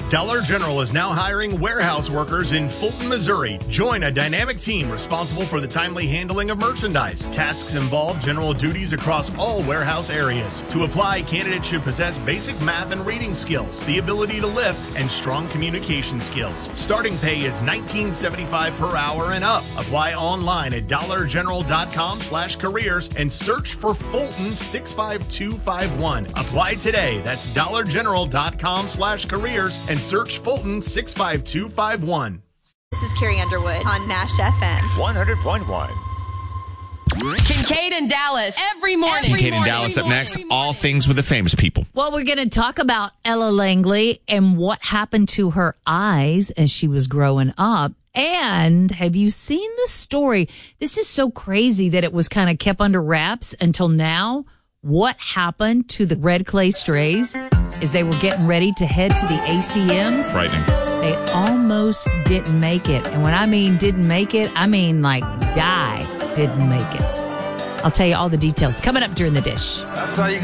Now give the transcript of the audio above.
Dollar General is now hiring warehouse workers in Fulton, Missouri. Join a dynamic team responsible for the timely handling of merchandise. Tasks involve general duties across all warehouse areas. To apply, candidates should possess basic math and reading skills, the ability to lift, and strong communication skills. Starting pay is $19.75 per hour and up. Apply online at dollargeneral.com/careers and search for Fulton 65251. Apply today. That's dollargeneral.com/careers and search Fulton 65251. This is Carrie Underwood on Nash FM 100.1. Kincaid and Dallas every morning. Kincaid and Dallas up next. All things with the famous people. Well, we're going to talk about Ella Langley and what happened to her eyes as she was growing up. And have you seen the story? This is so crazy that it was kind of kept under wraps until now. What happened to the Red Clay Strays as they were getting ready to head to the ACMs? Frightening. They almost didn't make it. And when I mean didn't make it, I mean like didn't make it. I'll tell you all the details coming up during the dish. That's how you